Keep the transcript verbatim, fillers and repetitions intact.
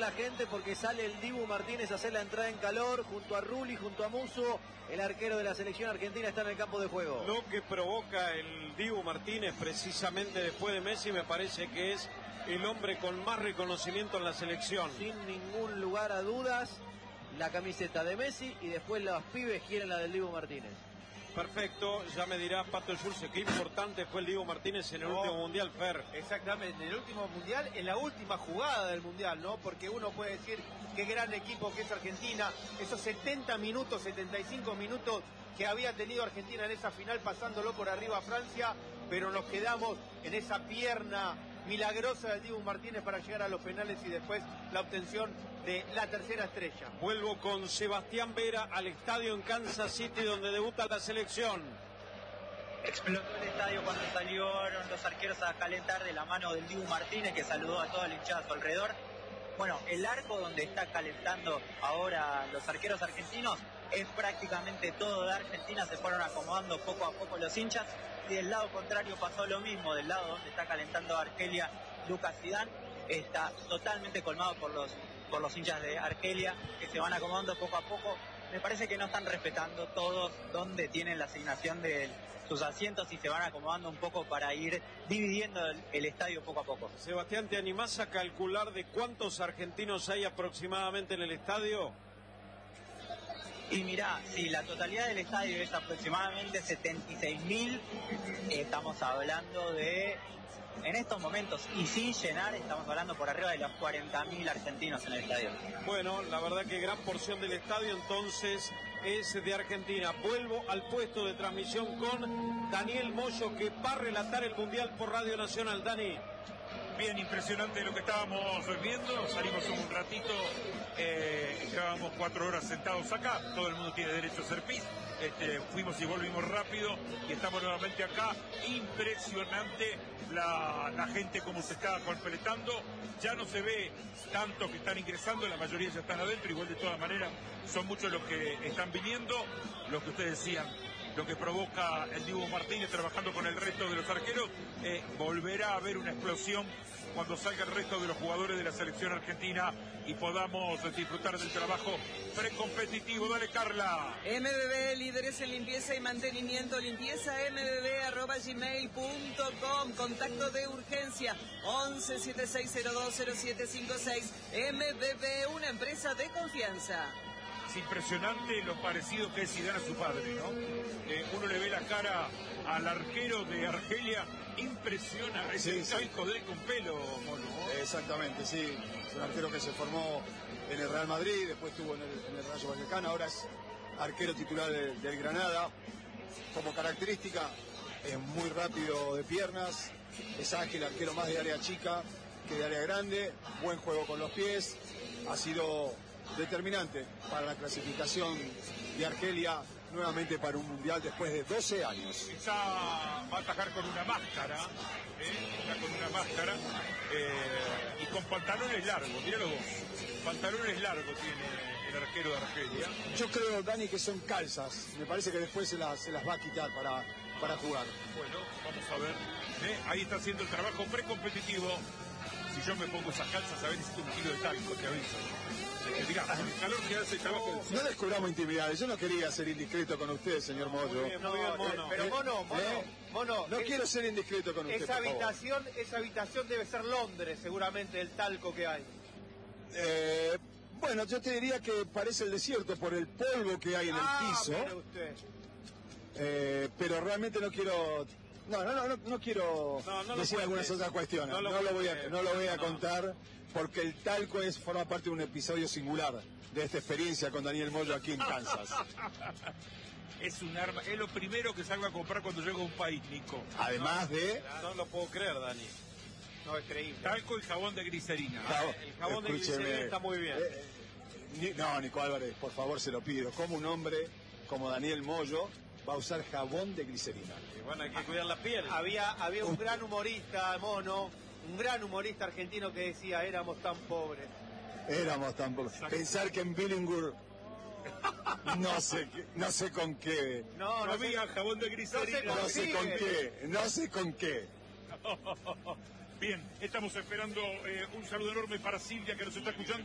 la gente porque sale el Dibu Martínez a hacer la entrada en calor junto a Rulli, junto a Musso. El arquero de la selección argentina está en el campo de juego. Lo que provoca el Dibu Martínez precisamente después de Messi me parece que es el hombre con más reconocimiento en la selección. Sin ningún lugar a dudas, la camiseta de Messi y después los pibes quieren la del Dibu Martínez. Perfecto, ya me dirá Pato Schulze qué importante fue el Dibu Martínez en el no, último Mundial, Fer. Exactamente, en el último Mundial, en la última jugada del Mundial, ¿no? Porque uno puede decir qué gran equipo que es Argentina, esos setenta minutos, setenta y cinco minutos que había tenido Argentina en esa final pasándolo por arriba a Francia, pero nos quedamos en esa pierna milagrosa del Dibu Martínez para llegar a los penales y después la obtención de la tercera estrella. Vuelvo con Sebastián Vera al estadio en Kansas City donde debuta la selección. Explotó el estadio cuando salieron los arqueros a calentar de la mano del Dibu Martínez, que saludó a toda la hinchada a su alrededor. Bueno, el arco donde está calentando ahora los arqueros argentinos es prácticamente todo de Argentina, se fueron acomodando poco a poco los hinchas y del lado contrario pasó lo mismo, del lado donde está calentando Argelia, Lucas Zidane está totalmente colmado por los, por los hinchas de Argelia que se van acomodando poco a poco. Me parece que no están respetando todos donde tienen la asignación de sus asientos y se van acomodando un poco para ir dividiendo el, el estadio poco a poco. Sebastián, ¿te animás a calcular de cuántos argentinos hay aproximadamente en el estadio? Y mirá, si la totalidad del estadio es aproximadamente setenta y seis mil, estamos hablando de, en estos momentos, y sin llenar, estamos hablando por arriba de los cuarenta mil argentinos en el estadio. Bueno, la verdad que gran porción del estadio entonces es de Argentina. Vuelvo al puesto de transmisión con Daniel Moyo, que va a relatar el Mundial por Radio Nacional. Dani. Bien, impresionante lo que estábamos viendo, salimos un ratito, eh, llevábamos cuatro horas sentados acá, todo el mundo tiene derecho a ser pis, este, fuimos y volvimos rápido y estamos nuevamente acá, impresionante la, la gente como se está completando, ya no se ve tantos que están ingresando, la mayoría ya están adentro, igual de todas maneras son muchos los que están viniendo, lo que ustedes decían. Lo que provoca el Dibu Martínez trabajando con el resto de los arqueros, eh, volverá a haber una explosión cuando salga el resto de los jugadores de la selección argentina y podamos disfrutar del trabajo precompetitivo. Dale, Carla. M B B, líderes en limpieza y mantenimiento, limpieza m b b arroba gmail punto com, contacto de urgencia once setenta y seis cero dos cero siete cinco seis. M B B, una empresa de confianza. Es impresionante lo parecido que es Zidane a su padre, ¿no? Eh, uno le ve la cara al arquero de Argelia, impresiona, es sí, el calco de él con pelo, mono. Exactamente, sí, es un arquero que se formó en el Real Madrid, después estuvo en el, en el Rayo Vallecano, ahora es arquero titular del, del Granada. Como característica, es muy rápido de piernas, es ágil, arquero más de área chica que de área grande, buen juego con los pies, ha sido determinante para la clasificación de Argelia nuevamente para un mundial después de doce años. Está, va a atajar con una máscara, ¿eh? Está con una máscara eh, y con pantalones largos, míralo vos, pantalones largos tiene el arquero de Argelia. Yo creo, Dani, que son calzas, me parece que después se las, se las va a quitar para, para jugar. Bueno, vamos a ver, ¿eh? Ahí está haciendo el trabajo precompetitivo. Si yo me pongo esas calzas, a ver, necesito un kilo de talco, te aviso. Mirá, el calor que hace el trabajo. No descubramos intimidades, yo no quería ser indiscreto con usted, señor Moyo. Muy bien, muy bien, mono. Pero mono, mono, ¿Eh? mono. No es, quiero ser indiscreto con usted. Esa habitación, esa habitación debe ser Londres, seguramente, el talco que hay. Eh, bueno, yo te diría que parece el desierto por el polvo que hay en ah, el piso. Mire usted. Eh, pero realmente no quiero. No, no, no, no, no quiero no, no decir algunas otras cuestiones. No lo, no lo voy a, no lo voy a no. contar porque el talco es forma parte de un episodio singular de esta experiencia con Daniel Moyo aquí en Kansas. Es un arma, es lo primero que salgo a comprar cuando llego a un país, Nico. Además de... No lo puedo creer, Dani. No, es creíble. Talco y jabón de glicerina. Jabón, el jabón escúcheme, de glicerina está muy bien. Eh, eh, no, Nico Álvarez, por favor, se lo pido. Como un hombre como Daniel Moyo va a usar jabón de glicerina. Y bueno, hay que cuidar la piel. Había, había un gran humorista, mono, un gran humorista argentino que decía, éramos tan pobres. Éramos tan pobres. Pensar que en Billingur no sé, no sé con qué. No, no, no había sé, jabón de glicerina. No sé con qué, no sé con qué. Bien, estamos esperando eh, un saludo enorme para Silvia que nos está escuchando.